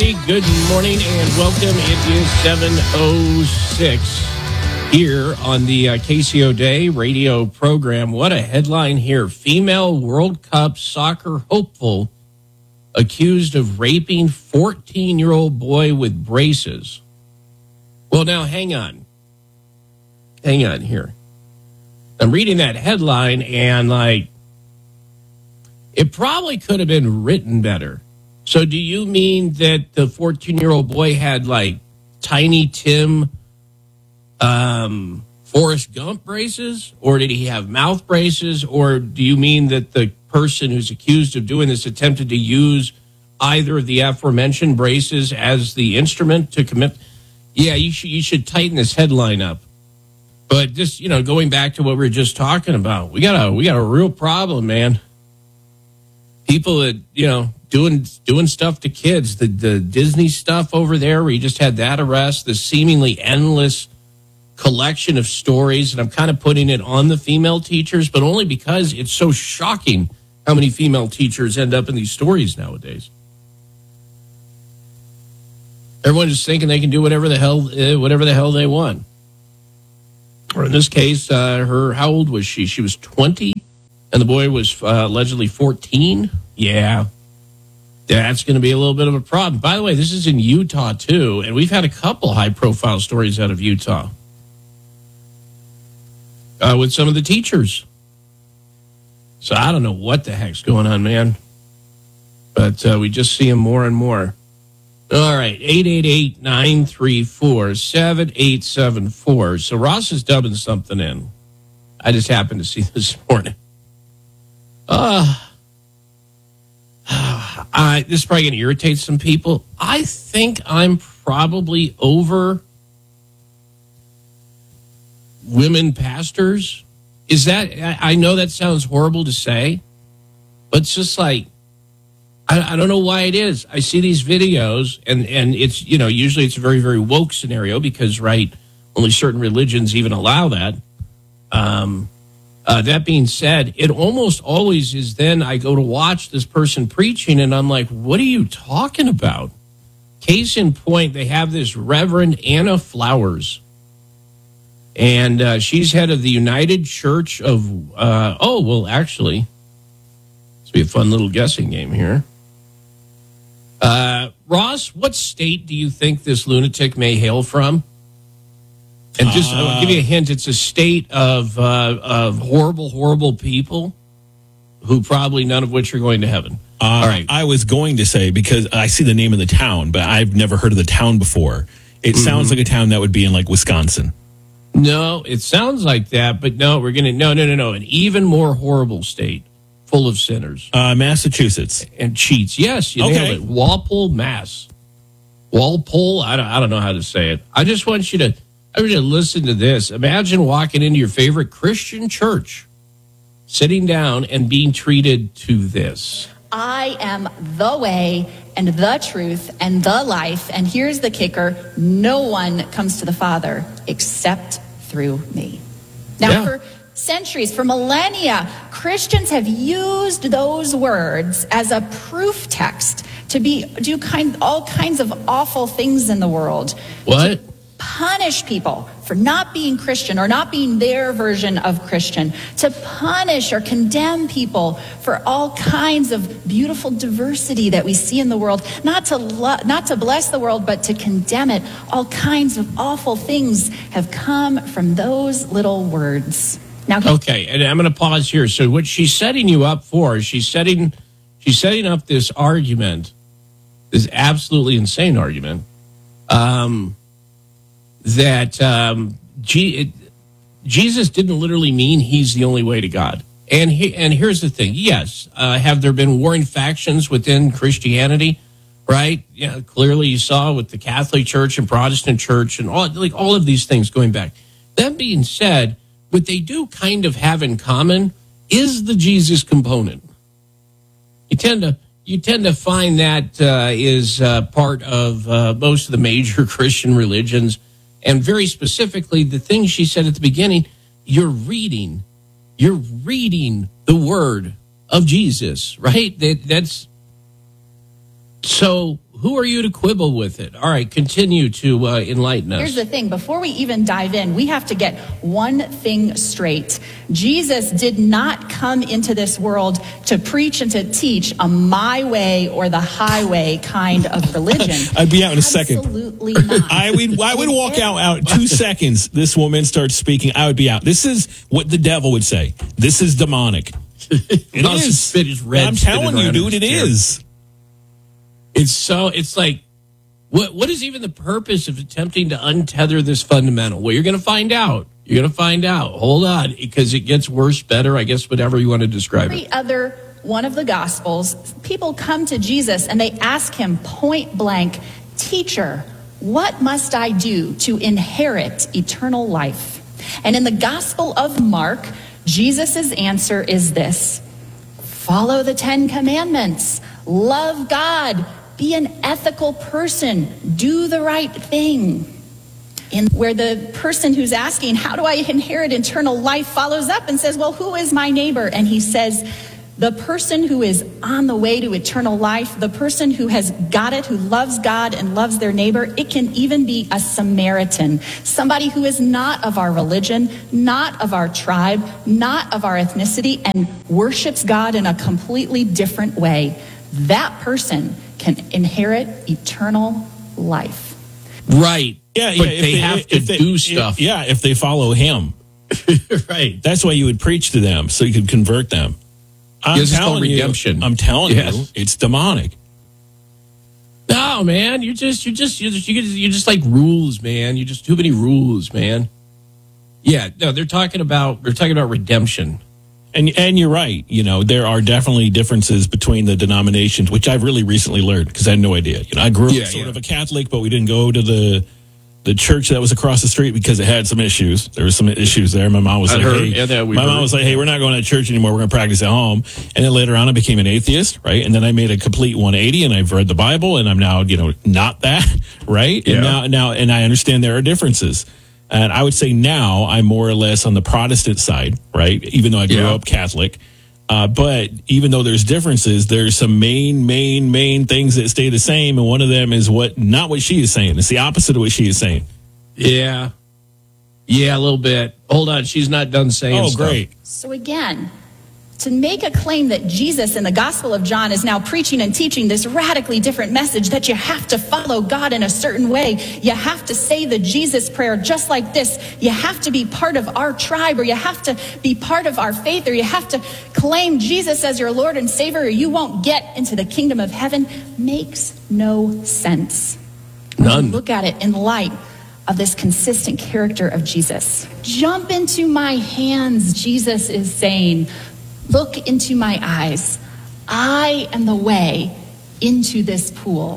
everybody. Good morning and welcome. It is 7:06 here on the KCO Day radio program. What a headline here. Female World Cup soccer hopeful accused of raping 14-year-old boy with braces. Well, now, hang on. Hang on here. I'm reading that headline and, it probably could have been written better. So do you mean that the 14-year-old boy had, Tiny Tim Forrest Gump braces? Or did he have mouth braces? Or do you mean that the person who's accused of doing this attempted to use either of the aforementioned braces as the instrument to commit? Yeah, you should tighten this headline up. But just, going back to what we were just talking about, we got a real problem, man. People that, doing stuff to kids, the Disney stuff over there where you just had that arrest, the seemingly endless collection of stories, and I'm kind of putting it on the female teachers, but only because it's so shocking how many female teachers end up in these stories nowadays. Everyone's just thinking they can do whatever the hell they want. Or in this case, how old was she? She was 20, and the boy was allegedly 14. Yeah, that's going to be a little bit of a problem. By the way, this is in Utah, too, and we've had a couple high-profile stories out of Utah with some of the teachers. So I don't know what the heck's going on, man. But we just see them more and more. All right, 888-934-7874. So Ross is dubbing something in. I just happened to see this morning. This is probably going to irritate some people. I think I'm probably over women pastors. Is that, I know that sounds horrible to say, but it's just I don't know why it is. I see these videos and it's, usually it's a very, very woke scenario because, only certain religions even allow that. That being said, it almost always is then I go to watch this person preaching and I'm like, what are you talking about? Case in point, they have this Reverend Anna Flowers. And she's head of the United Church of, actually, this will be a fun little guessing game here. Ross, what state do you think this lunatic may hail from? And just I'll give you a hint. It's a state of horrible, horrible people who probably none of which are going to heaven. All right. I was going to say, because I see the name of the town, but I've never heard of the town before. It sounds like a town that would be in Wisconsin. No, it sounds like that, but no, we're going to, no. An even more horrible state full of sinners. Massachusetts. And cheats. Yes, you nailed it. Walpole, Mass. Walpole, I don't know how to say it. I just want you to listen to this. Imagine walking into your favorite Christian church, sitting down and being treated to this. I am the way and the truth and the life. And here's the kicker. No one comes to the Father except through me. Now, for centuries, for millennia, Christians have used those words as a proof text to do all kinds of awful things in the world. What? Punish people for not being Christian or not being their version of Christian, to punish or condemn people for all kinds of beautiful diversity that we see in the world, not to bless the world, but to condemn it. All kinds of awful things have come from those little words. Now, okay, and I'm going to pause here. So what she's setting you up for is she's setting up this argument, this absolutely insane argument, that Jesus didn't literally mean he's the only way to God. And here's the thing. Yes, have there been warring factions within Christianity? Right? Yeah, clearly you saw with the Catholic Church and Protestant Church and all of these things going back. That being said, what they do kind of have in common is the Jesus component. You tend to find that is part of most of the major Christian religions. And very specifically, the thing she said at the beginning, you're reading the word of Jesus, right? That's so who are you to quibble with it? All right, continue to enlighten us. Here's the thing. Before we even dive in, we have to get one thing straight. Jesus did not come into this world to preach and to teach a my way or the highway kind of religion. I'd be out in a second. Absolutely not. I would walk out 2 seconds. This woman starts speaking. I would be out. This is what the devil would say. This is demonic. It is. Spit is red. I'm telling you, dude, it is. It's like, what is even the purpose of attempting to untether this fundamental? Well, you're going to find out. You're going to find out. Hold on, because it gets worse, better, I guess, whatever you want to describe it. Every other one of the Gospels, people come to Jesus and they ask him point blank, "Teacher, what must I do to inherit eternal life?" And in the Gospel of Mark, Jesus' answer is this: follow the 10 Commandments, love God, be an ethical person, do the right thing. And where the person who's asking, how do I inherit eternal life, follows up and says, well, who is my neighbor? And he says, the person who is on the way to eternal life, the person who has got it, who loves God and loves their neighbor, it can even be a Samaritan, somebody who is not of our religion, not of our tribe, not of our ethnicity, and worships God in a completely different way. That person can inherit eternal life. Right. Yeah, but they have to do stuff. If they follow him. Right. That's why you would preach to them, so you could convert them. I'm telling you, it's demonic. No, man, you just like rules, man. You just too many rules, man. Yeah, no, they're talking about redemption. And you're right. You know, there are definitely differences between the denominations, which I've really recently learned because I had no idea. You know, I grew up sort of a Catholic, but we didn't go to the church that was across the street because it had some issues. There were some issues there. My mom was like, hey, we're not going to church anymore. We're going to practice at home. And then later on, I became an atheist, right? And then I made a complete 180 and I've read the Bible and I'm now, not that, right? Yeah. And now I understand there are differences. And I would say now I'm more or less on the Protestant side, right? Even though I grew up Catholic. But even though there's differences, there's some main things that stay the same. And one of them is not what she is saying. It's the opposite of what she is saying. Yeah. Yeah, a little bit. Hold on. She's not done saying stuff. Great. So again, to make a claim that Jesus in the Gospel of John is now preaching and teaching this radically different message that you have to follow God in a certain way, you have to say the Jesus prayer just like this, you have to be part of our tribe, or you have to be part of our faith, or you have to claim Jesus as your Lord and Savior, or you won't get into the kingdom of heaven, makes no sense. None. Look at it in light of this consistent character of Jesus. Jump into my hands, Jesus is saying. Look into my eyes. I am the way into this pool.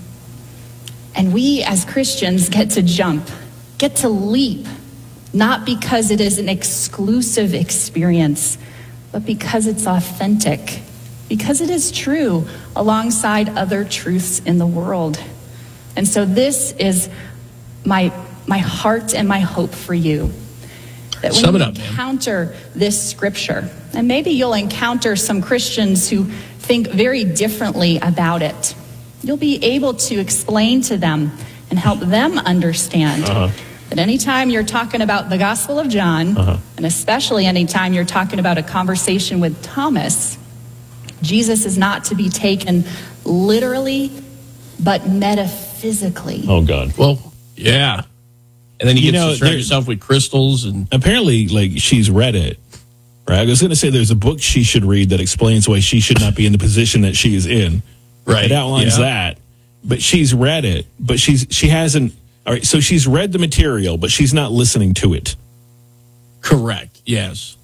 And we as Christians get to jump, get to leap, not because it is an exclusive experience, but because it's authentic, because it is true alongside other truths in the world. And so this is my heart and my hope for you. That when you encounter this scripture, and maybe you'll encounter some Christians who think very differently about it, you'll be able to explain to them and help them understand that anytime you're talking about the Gospel of John, and especially anytime you're talking about a conversation with Thomas, Jesus is not to be taken literally, but metaphysically. Oh, God. Well, yeah. And then you get to surround yourself with crystals. And apparently, she's read it, right? I was going to say there's a book she should read that explains why she should not be in the position that she is in. Right. It outlines that. But she's read it. But she hasn't. All right, so she's read the material, but she's not listening to it. Correct. Yes.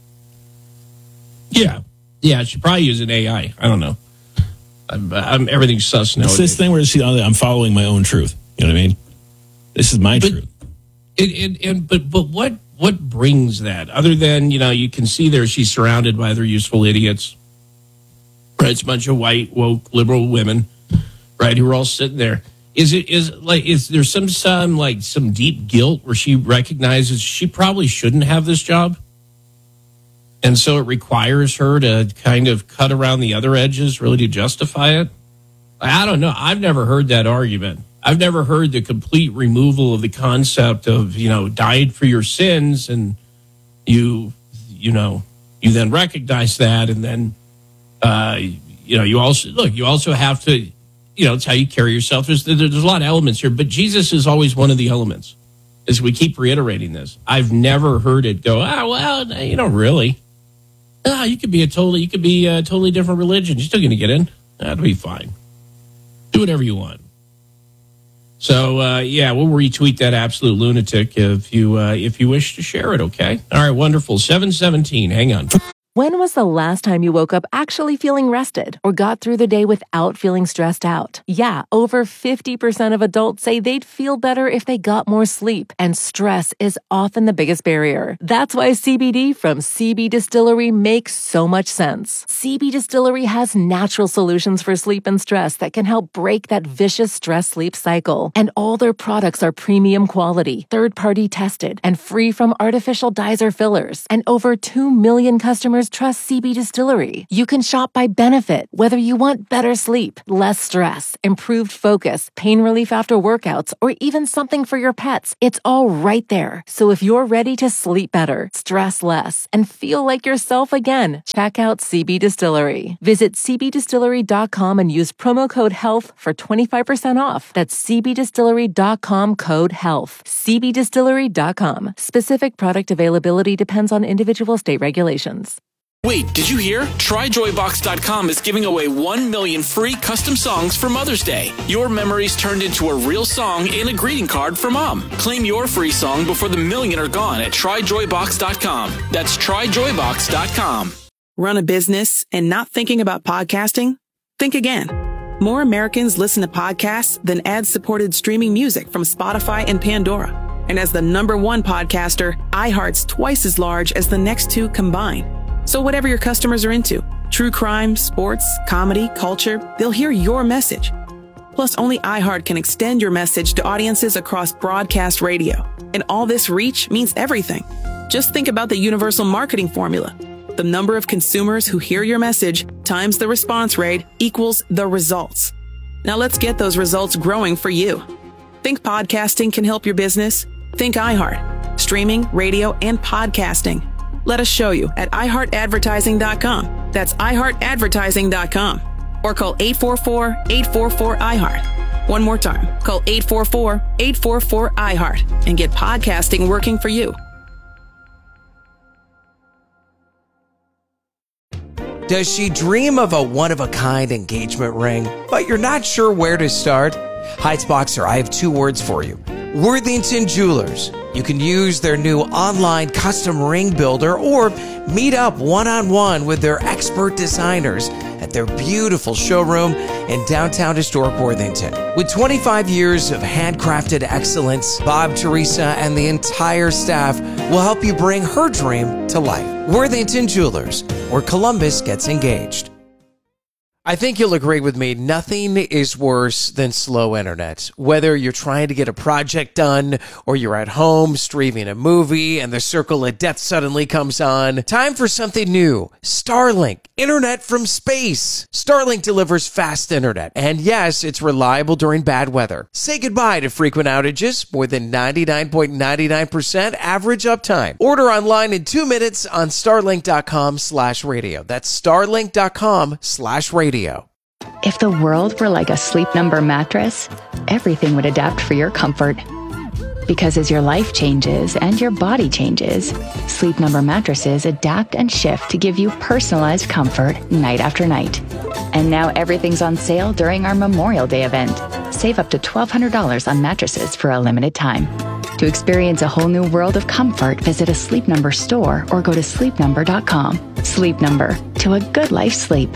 Yeah. Yeah, she probably using AI. I don't know. I'm everything's sus now. It's this thing where I'm following my own truth. You know what I mean? This is my truth. But what brings that other than, you can see there she's surrounded by other useful idiots, right? It's a bunch of white, woke, liberal women, right? Who are all sitting there. Is there some deep guilt where she recognizes she probably shouldn't have this job? And so it requires her to kind of cut around the other edges really to justify it? I don't know. I've never heard that argument. I've never heard the complete removal of the concept of, died for your sins, and you then recognize that, and then, you also have to, it's how you carry yourself. There's a lot of elements here, but Jesus is always one of the elements, as we keep reiterating this. I've never heard it go, really. You could be a totally different religion. You're still going to get in. That'll be fine. Do whatever you want. So, we'll retweet that absolute lunatic if you wish to share it, okay? All right, wonderful. 7:17, hang on. When was the last time you woke up actually feeling rested or got through the day without feeling stressed out? Yeah, over 50% of adults say they'd feel better if they got more sleep, and stress is often the biggest barrier. That's why CBD from CB Distillery makes so much sense. CB Distillery has natural solutions for sleep and stress that can help break that vicious stress-sleep cycle. And all their products are premium quality, third-party tested, and free from artificial dyes or fillers. And over 2 million customers trust CB Distillery. You can shop by benefit, whether you want better sleep, less stress, improved focus, pain relief after workouts, or even something for your pets. It's all right there. So if you're ready to sleep better, stress less, and feel like yourself again, check out CB Distillery. Visit cbdistillery.com and use promo code HEALTH for 25% off. That's cbdistillery.com, code HEALTH. cbdistillery.com. Specific product availability depends on individual state regulations. Wait, did you hear? TryJoyBox.com is giving away 1 million free custom songs for Mother's Day. Your memories turned into a real song in a greeting card for Mom. Claim your free song before the million are gone at TryJoyBox.com. That's TryJoyBox.com. Run a business and not thinking about podcasting? Think again. More Americans listen to podcasts than ad-supported streaming music from Spotify and Pandora. And as the #1 podcaster, iHeart's twice as large as the next two combined. So whatever your customers are into, true crime, sports, comedy, culture, they'll hear your message. Plus, only iHeart can extend your message to audiences across broadcast radio. And all this reach means everything. Just think about the universal marketing formula. The number of consumers who hear your message times the response rate equals the results. Now let's get those results growing for you. Think podcasting can help your business? Think iHeart. Streaming, radio, and podcasting. Let us show you at iHeartAdvertising.com. That's iHeartAdvertising.com. Or call 844-844-iHeart. One more time. Call 844-844-iHeart and get podcasting working for you. Does she dream of a one-of-a-kind engagement ring, but you're not sure where to start? Heights Boxer, I have 2 words for you. Worthington Jewelers. You can use their new online custom ring builder or meet up one-on-one with their expert designers at their beautiful showroom in downtown historic Worthington. With 25 years of handcrafted excellence, Bob, Teresa, and the entire staff will help you bring her dream to life. Worthington Jewelers, where Columbus gets engaged. I think you'll agree with me, nothing is worse than slow internet. Whether you're trying to get a project done or you're at home streaming a movie and the circle of death suddenly comes on, time for something new. Starlink, internet from space. Starlink delivers fast internet, and yes, it's reliable during bad weather. Say goodbye to frequent outages, more than 99.99% average uptime. Order online in 2 minutes on starlink.com/radio. That's starlink.com/radio. If the world were like a Sleep Number mattress, everything would adapt for your comfort. Because as your life changes and your body changes, Sleep Number mattresses adapt and shift to give you personalized comfort night after night. And now everything's on sale during our Memorial Day event. Save up to $1,200 on mattresses for a limited time. To experience a whole new world of comfort, visit a Sleep Number store or go to sleepnumber.com. Sleep Number, to a good life sleep.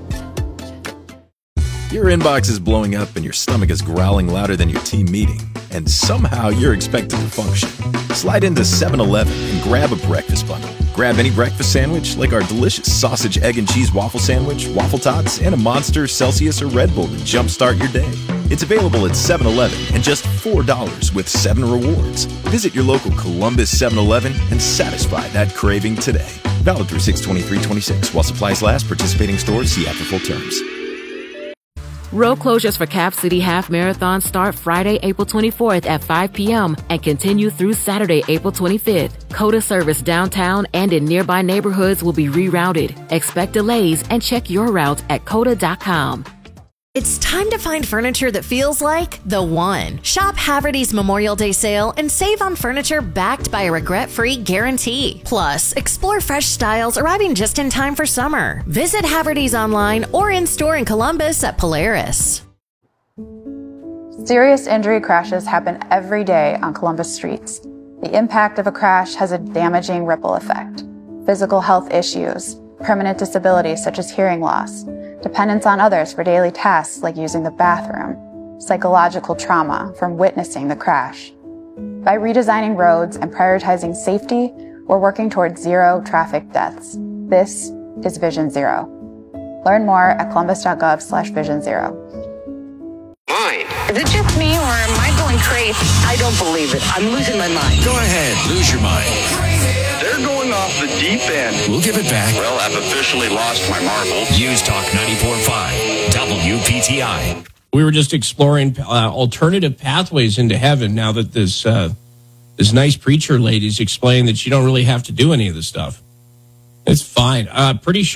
Your inbox is blowing up and your stomach is growling louder than your team meeting, and somehow you're expected to function. Slide into 7-Eleven and grab a breakfast bundle. Grab any breakfast sandwich like our delicious sausage, egg, and cheese waffle sandwich, waffle tots, and a Monster, Celsius, or Red Bull to jumpstart your day. It's available at 7-Eleven and just $4 with 7 rewards. Visit your local Columbus 7-Eleven and satisfy that craving today. Valid through 6/23/26 while supplies last. Participating stores see app for full terms. Road closures for Cap City Half Marathon start Friday, April 24th at 5 p.m. and continue through Saturday, April 25th. COTA service downtown and in nearby neighborhoods will be rerouted. Expect delays and check your route at COTA.com. It's time to find furniture that feels like the one. Shop Haverty's Memorial Day sale and save on furniture backed by a regret-free guarantee. Plus, explore fresh styles arriving just in time for summer. Visit Haverty's online or in-store in Columbus at Polaris. Serious injury crashes happen every day on Columbus streets. The impact of a crash has a damaging ripple effect. Physical health issues, permanent disabilities such as hearing loss, dependence on others for daily tasks like using the bathroom, psychological trauma from witnessing the crash. By redesigning roads and prioritizing safety, we're working towards zero traffic deaths. This is Vision Zero. Learn more at columbus.gov/Vision Zero. Mine. Is it just me or am I going crazy? I don't believe it. I'm losing my mind. Go ahead, lose your mind. They're going off the deep end. We'll give it back. Well, I've officially lost my marbles. News Talk 94.5, WPTI. We were just exploring alternative pathways into heaven now that this nice preacher lady's explained that you don't really have to do any of this stuff. It's fine. Pretty sure.